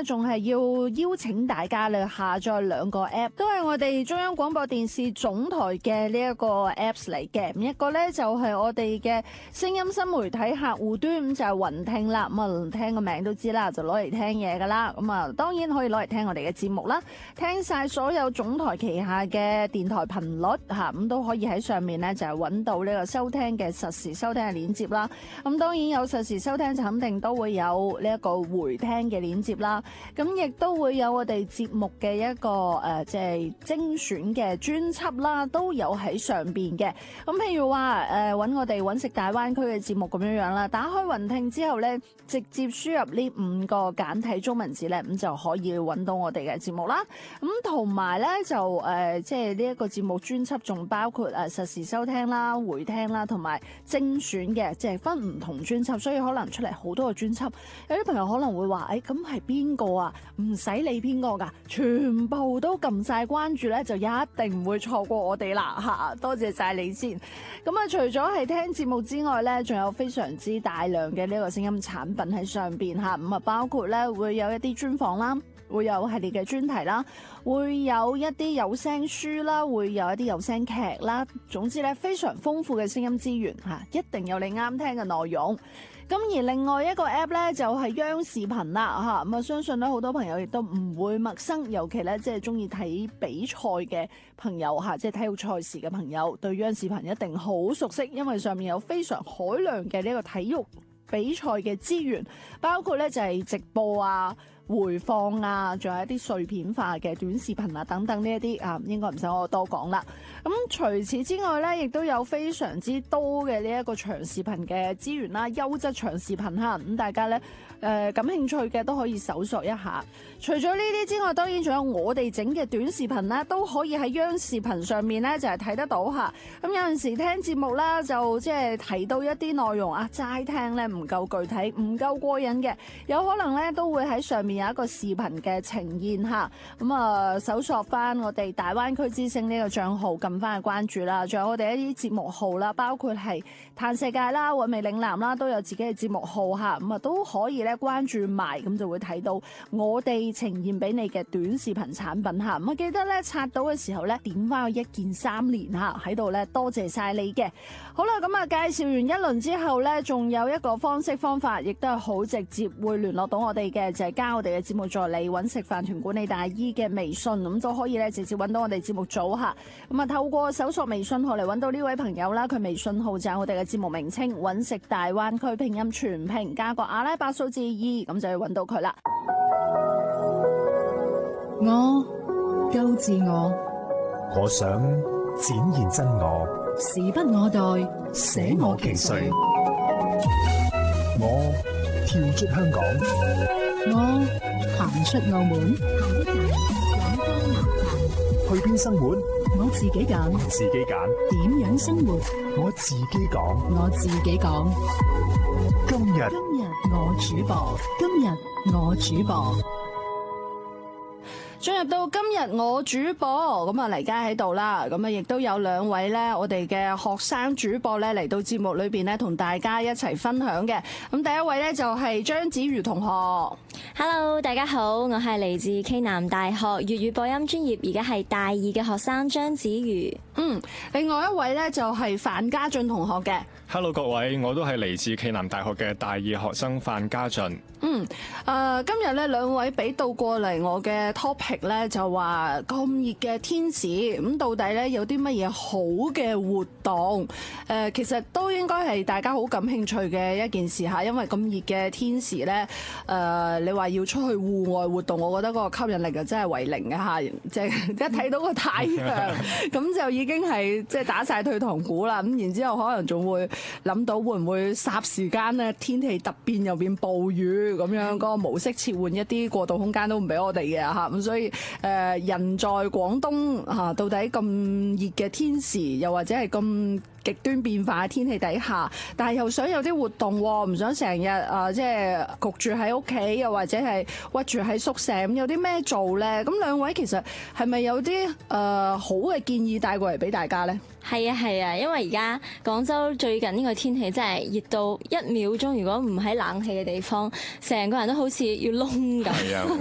咧，仲係要邀請大家咧下載兩個 app， 都係我哋中央廣播電視總台嘅呢一個 apps 嚟嘅。一個咧就係我哋嘅聲音新媒體客戶端，咁就係雲聽啦。咁啊，聽個名都知啦，就攞嚟聽嘢噶啦。咁啊，當然可以攞嚟聽我哋嘅節目啦，聽晒所有總台旗下嘅電台頻率吓，咁都可以喺上面咧就係揾到呢個收聽嘅實時收聽嘅鏈接啦。咁當然有實時收聽就肯定都會有呢一個回聽嘅鏈接啦。咁亦都會有我哋節目嘅一個即係精選嘅專輯啦，都有喺上邊嘅。咁譬如話揾我哋揾食大灣區嘅節目咁樣樣啦，打開雲聽之後咧，直接輸入呢5個簡體中文字咧，咁就可以揾到我哋嘅節目啦。咁同埋咧就即係呢一個節目專輯仲包括實時收聽啦、回聽啦，同埋精選嘅，即係分唔同專輯，所以可能出嚟好多個專輯。有啲朋友可能會話，咁係邊個啊？唔使理邊個噶，全部都撳晒關注咧，就一定唔會錯過我哋啦吓！多謝晒你先。咁啊，除咗係聽節目之外咧，仲有非常之大量嘅呢個聲音產品喺上邊吓。咁啊，包括咧會有一啲專訪啦，會有系列嘅專題啦，會有一啲有聲書啦，會有一啲有聲劇啦。總之咧，非常豐富嘅聲音資源吓，一定有你啱聽嘅內容。咁而另外一個 app 咧就係央視頻啦吓，咁啊相信咧好多朋友亦都唔會陌生，尤其咧即係中意睇比賽嘅朋友吓，即係體育賽事嘅朋友，對央視頻一定好熟悉，因為上面有非常海量嘅呢個體育比賽嘅資源，包括咧就係直播啊、回放啊，仲有一啲碎片化嘅短視頻啊等等呢一啲啊，應該唔使我多講啦。咁除此之外咧，亦都有非常之多嘅呢一個長視頻嘅資源啦，優質長視頻哈，咁大家咧感興趣嘅都可以搜索一下。除咗呢啲之外，當然仲有我哋整嘅短視頻啦，都可以喺央視頻上面咧就係睇得到吓。咁有陣時聽節目啦，就即係提到一啲內容啊，齋聽咧唔夠具體，唔夠過癮嘅，有可能咧都會喺上面有一個視頻嘅呈現吓。咁啊，搜索翻我哋大灣區之聲呢個賬號，撳翻去關注啦。仲有我哋一啲節目號啦，包括係嘆世界啦、韻味嶺南啦，都有自己嘅節目號吓。咁啊都可以咧關注埋，咁就會睇到我哋呈現俾你嘅短視頻產品吓。咁啊記得咧刷到嘅時候咧點翻個一鍵3連吓，喺度咧多謝晒你嘅。好啦，咁啊介紹完一輪之後咧，仲有一個方法，亦都係好直接會聯絡到我哋嘅，就係加我哋嘅節目助理揾食飯團管理大姨嘅微信，咁都可以咧直接揾到我哋節目組吓。咁啊透過搜索微信號嚟揾到呢位朋友啦，佢微信號就係我哋嘅節目名稱揾食大灣區拼音全拼加個阿拉伯數字2，咁就要揾到佢啦。 我夠自我， 我想展現真我， 時不我待，捨我其誰。 我跳出香港， 我行出澳門， 去邊生活？ 我自己揀， 自己揀。 點樣生活？ 我自己講， 我自己講。 今日我主播，今日我主播。 進入到今日我主播，咁啊黎佳喺度啦，咁啊亦都有2位咧，我哋嘅學生主播咧嚟到節目裏邊咧，同大家一齊分享嘅。咁第一位咧就係張子瑜同學。 Hello， 大家好，我係嚟自暨南大學粵語播音專業，而家係大2嘅學生張子瑜。 另外一位咧就係范家俊同學嘅。 Hello 各位，我都係嚟自暨南大學嘅大2學生范家俊。 今日咧2位俾到過嚟我嘅 topic 咧，就話咁熱嘅天時，咁到底咧有啲乜嘢好嘅活動？其實都應該係大家好感興趣嘅一件事嚇，因為咁熱嘅天時咧，你話要出去戶外活動，我覺得嗰個吸引力就真係為零嘅嚇，即係一睇到個太陽咁就已經係即係打晒退堂鼓啦。咁然之後可能仲會諗到會唔會霎時間咧天氣突變又變暴雨咁樣，嗰個模式切換一啲過渡空間都唔俾我哋嘅嚇。咁所以人在廣東嚇，到底咁熱嘅天時，又或者係咁極端變化嘅天氣底下，但係又想有啲活動喎，唔想成日即係焗住喺屋企，又或者係屈住喺宿舍，咁有啲咩做咧？咁2位其實係咪有啲好嘅建議帶過嚟俾大家咧？ 係啊，因為而家廣州最近呢個天氣真係熱到1秒鐘，如果唔喺冷氣嘅地方，成個人都好似要燶咁。